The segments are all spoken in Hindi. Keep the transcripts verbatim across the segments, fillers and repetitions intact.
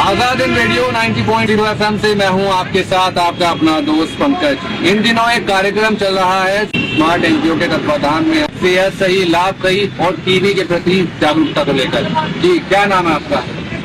आजाद इन रेडियो नब्बे पॉइंट ज़ीरो एफ एम से मैं हूं आपके साथ आपका अपना दोस्त पंकज। इन दिनों एक कार्यक्रम चल रहा है स्मार्ट एनजीओ के तत्वाधान में, सेहत सही, लाभ सही और टीबी के प्रति जागरूकता को लेकर। जी, क्या नाम है आपका?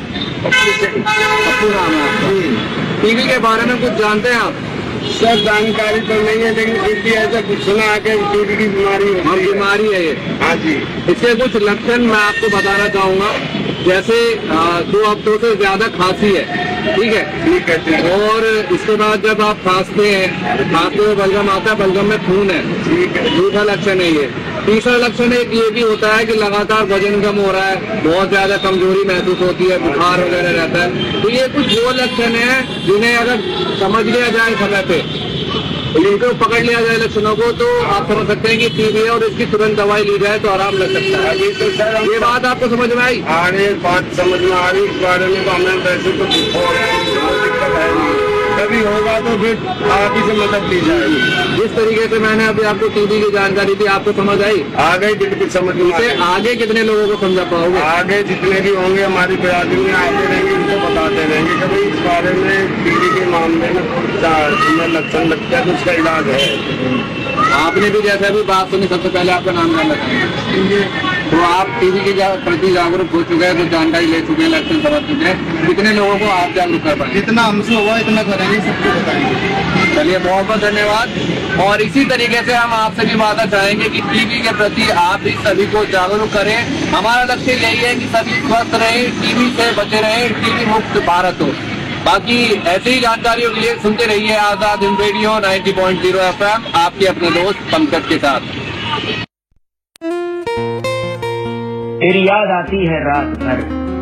अपू नाम है आपका। टीबी के बारे में कुछ जानते हैं आप? सर जानकारी तो नहीं है, लेकिन फिर भी ऐसा कुछ सुना है कि टीबी की बीमारी होती हाँ, है। बीमारी है ये। हाँ जी। इसके कुछ लक्षण मैं आपको बताना चाहूंगा। जैसे आ, दो हफ्तों से ज्यादा खांसी है, ठीक है ठीक है ठीक है और इसके बाद जब आप खांसते हैं, खांसते हुए बलगम आता है, बलगम में खून है, ठीक है। दूसरा लक्षण है ये। तीसरा लक्षण एक ये भी होता है कि लगातार वजन कम हो रहा है, बहुत ज्यादा कमजोरी महसूस होती है, बुखार वगैरह रहता है। तो ये कुछ वो लक्षण है जिन्हें अगर समझ लिया जाए समय पे, इनको पकड़ लिया जाए लक्षणों को, तो आप समझ सकते हैं कि टीबी है और इसकी तुरंत दवाई ली जाए तो आराम लग सकता है। अभी तो सर हम ये बात आपको समझ में आई? आ रही बात समझ में आ रही। इस बारे में तो हमें वैसे तो कुछ और दिक्कत है नहीं, कभी होगा तो फिर आप ही से मदद ली जाएगी। जिस तरीके से मैंने अभी आपको टीबी की जानकारी दी, आपको समझ आई? आ गए बिल्कुल समझ में। इसे आगे कितने लोगों को समझा पाओगे? आगे जितने भी होंगे हमारी बिरादरी में आते रहेंगे, उनको बताते रहेंगे कभी इस बारे में टीबी के मामले में तुम्हें लक्षण लगता है तो उसका इलाज है। आपने भी जैसे अभी बात सुनी, सबसे पहले आपका नाम क्या बताएंगे? तो आप टीबी के प्रति जागरूक हो चुके हैं, कुछ जानकारी ले चुके हैं, लक्षण समझ चुके हैं। कितने लोगों को आप जागरूक कर पाएंगे? जितना हमसे होगा इतना करेंगे, सबको बताएंगे। चलिए, बहुत बहुत धन्यवाद। और इसी तरीके से हम आपसे भी वादा चाहेंगे कि टीबी के प्रति आप भी सभी को जागरूक करें। हमारा लक्ष्य यही है कि सभी स्वस्थ रहें, टीबी से बचे रहें, टीबी मुक्त भारत हो। बाकी ऐसी ही जानकारियों के लिए सुनते रहिए आजाद इन रेडियो नब्बे पॉइंट ज़ीरो एफ एम, आपके अपने दोस्त पंकज के साथ। तेरी याद आती है रात भर,